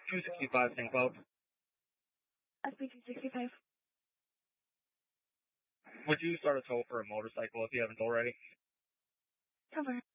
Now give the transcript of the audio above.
265 St. Cloud. SB 265. Would you start a tow for a motorcycle if you haven't already? Cover.